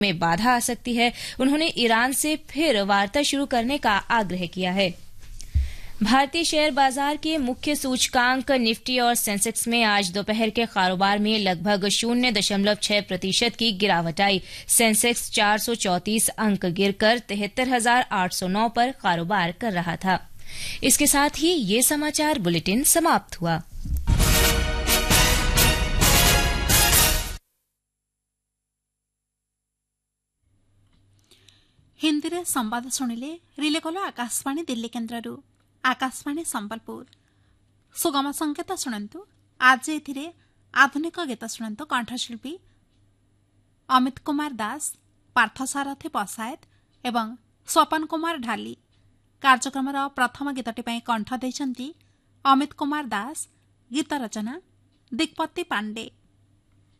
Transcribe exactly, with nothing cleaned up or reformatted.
में बाधा आ सकती है, उन्होंने ईरान से फिर वार्ता शुरू करने का आग्रह किया है। भारतीय शेयर बाजार के मुख्य सूचकांक निफ्टी और सेंसेक्स में आज दोपहर के कारोबार में लगभग शून्य दशमलव छह प्रतिशत की गिरावट आई। सेंसेक्स चार सौ चौतीस अंक गिरकर तिहत्तर हजार आठ सौ नौ पर कारोबार कर रहा था। इसके साथ ही ये समाचार बुलेटिन समाप्त हुआ। हिंदी रे संवाद शुणिले रिले कलो आकाशवाणी दिल्ली केन्द्ररू। आकाशवाणी संबलपुर सुगम संकेत शुणु। आज एथिरे आधुनिक गीत शुणु। कंठशिल्पी अमित कुमार दास, पार्थसारथी पसायत एवं स्वपन कुमार ढाली। कार्यक्रम प्रथम गीतटी कंठ देइछन्ति अमित कुमार दास। गीत रचना दिग्पति पांडे।